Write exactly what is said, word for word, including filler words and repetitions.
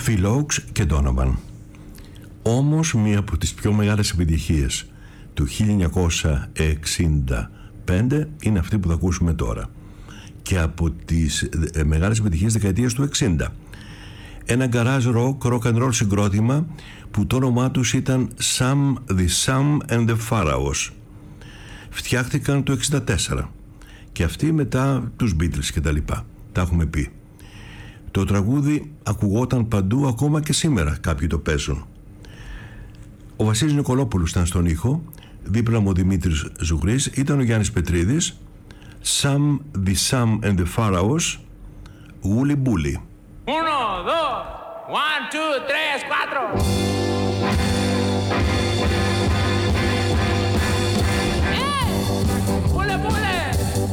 Phil Ochs και Donovan. Όμως μία από τις πιο μεγάλες επιτυχίες του χίλια εννιακόσια εξήντα πέντε είναι αυτή που θα ακούσουμε τώρα, και από τις ε, μεγάλες επιτυχίες δεκαετίας του εξήντα. Ένα garage rock, rock and roll συγκρότημα που το όνομά τους ήταν Sam the Sam and the Pharaohs. Φτιάχτηκαν το εξήντα τέσσερα και αυτοί μετά τους Beatles και τα λοιπά. Τα έχουμε πει. Το τραγούδι ακουγόταν παντού, ακόμα και σήμερα κάποιοι το παίζουν. Ο Βασίλης Νικολόπουλος ήταν στον ήχο, δίπλα μου ο Δημήτρης Ζουγρής, ήταν ο Γιάννης Πετρίδης. Sam the Sam and the Pharaohs, Woolly Bully. Uno, dos, one, two, tres, cuatro.